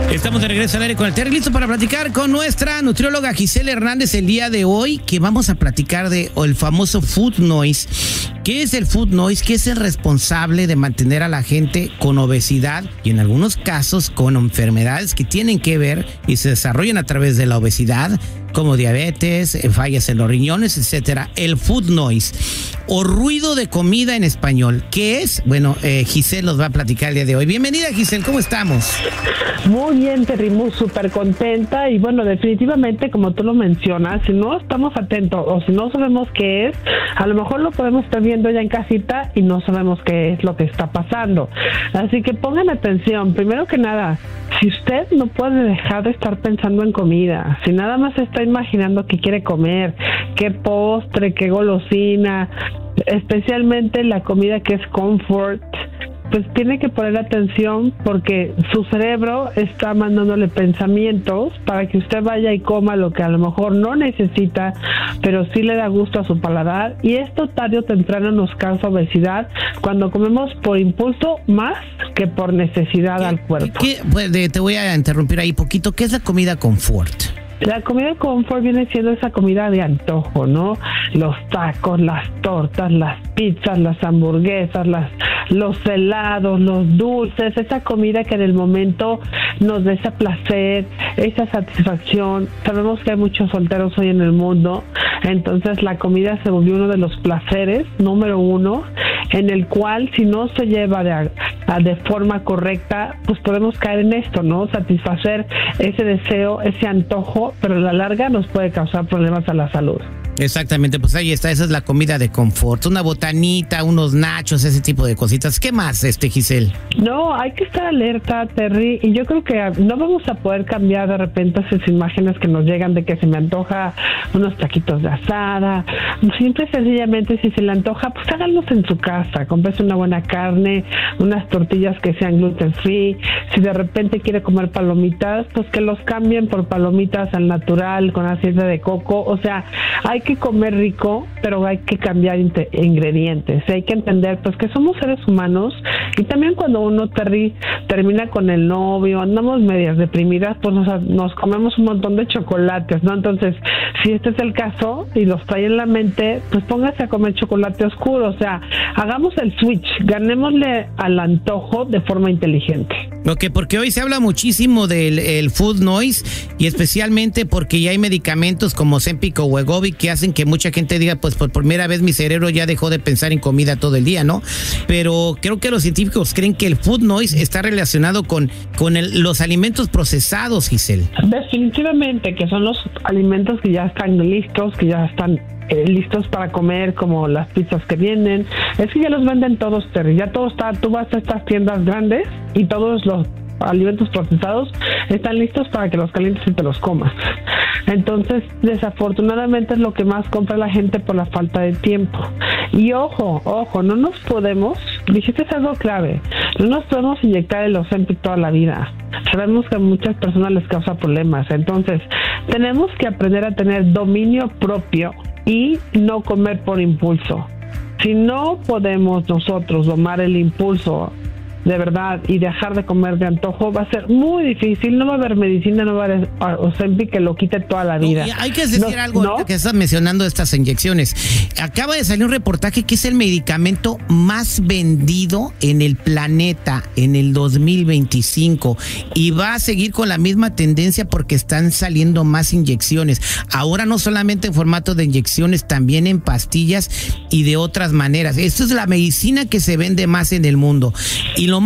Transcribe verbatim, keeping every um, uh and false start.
Estamos de regreso al aire con el Terry, listo para platicar con nuestra nutrióloga Giselle Hernández el día de hoy, que vamos a platicar de el famoso food noise. ¿Qué es el food noise? ¿Qué es el responsable de mantener a la gente con obesidad y en algunos casos con enfermedades que tienen que ver y se desarrollan a través de la obesidad, como diabetes, fallas en los riñones, etcétera? El food noise o ruido de comida en español. ¿Qué es? Bueno, eh, Giselle nos va a platicar el día de hoy. Bienvenida, Giselle, ¿cómo estamos? Muy bien, Terry, muy súper contenta y bueno, definitivamente, como tú lo mencionas, si no estamos atentos o si no sabemos qué es, a lo mejor lo podemos estar viendo ya en casita y no sabemos qué es lo que está pasando. Así que pongan atención. Primero que nada, si usted no puede dejar de estar pensando en comida, si nada más está imaginando qué quiere comer, qué postre, qué golosina, especialmente la comida que es comfort, pues tiene que poner atención porque su cerebro está mandándole pensamientos para que usted vaya y coma lo que a lo mejor no necesita, pero sí le da gusto a su paladar, y esto tarde o temprano nos causa obesidad cuando comemos por impulso más que por necesidad al cuerpo. ¿Qué, pues, de, te voy a interrumpir ahí poquito. ¿Qué es la comida confort? La comida confort viene siendo esa comida de antojo, ¿no? Los tacos, las tortas, las pizzas, las hamburguesas, las, los helados, los dulces, esa comida que en el momento nos da ese placer, esa satisfacción. Sabemos que hay muchos solteros hoy en el mundo, entonces la comida se volvió uno de los placeres número uno, en el cual si no se lleva de, a, de forma correcta, pues podemos caer en esto, ¿no? Satisfacer ese deseo, ese antojo, pero a la larga nos puede causar problemas a la salud. Exactamente, pues ahí está, esa es la comida de confort, una botanita, unos nachos, ese tipo de cositas. ¿Qué más, este Giselle? No, hay que estar alerta, Terry, y yo creo que no vamos a poder cambiar de repente esas imágenes que nos llegan de que se me antoja unos taquitos de asada. Simple y sencillamente, si se le antoja, pues háganlos en su casa, cómprese una buena carne, unas tortillas que sean gluten free. Si de repente quiere comer palomitas, pues que los cambien por palomitas al natural, con aceite de coco. O sea, hay que comer rico, pero hay que cambiar ingredientes. Hay que entender pues que somos seres humanos, y también cuando uno terri, termina con el novio, andamos medias deprimidas, pues nos, nos comemos un montón de chocolates, ¿no? Entonces, si este es el caso y los trae en la mente, pues póngase a comer chocolate oscuro. O sea, hagamos el switch, ganémosle al antojo de forma inteligente. Ok, porque hoy se habla muchísimo del el food noise, y especialmente porque ya hay medicamentos como Ozempic o Wegovy que hacen que mucha gente diga, pues por primera vez mi cerebro ya dejó de pensar en comida todo el día, ¿no? Pero creo que los científicos creen que el food noise está relacionado con, con el, los alimentos procesados, Giselle. Definitivamente, que son los alimentos que ya están listos, que ya están Eh, listos para comer, como las pizzas que vienen. Es que ya los venden todos, Terry. Ya todo está, tú vas a estas tiendas grandes y todos los alimentos procesados están listos para que los calientes y te los comas. Entonces, desafortunadamente es lo que más compra la gente por la falta de tiempo. Y ojo, ojo, no nos podemos, dijiste algo clave, no nos podemos inyectar el Ozempic toda la vida. Sabemos que a muchas personas les causa problemas. Entonces, tenemos que aprender a tener dominio propio y no comer por impulso. Si no podemos nosotros domar el impulso de verdad y dejar de comer de antojo, va a ser muy difícil. No va a haber medicina, no va a haber Ozempic que lo quite toda la vida. No, hay que decir no, algo ¿no? que estás mencionando estas inyecciones. Acaba de salir un reportaje que es el medicamento más vendido en el planeta en el dos mil veinticinco, y va a seguir con la misma tendencia porque están saliendo más inyecciones. Ahora no solamente en formato de inyecciones, también en pastillas y de otras maneras. Esto es la medicina que se vende más en el mundo. Y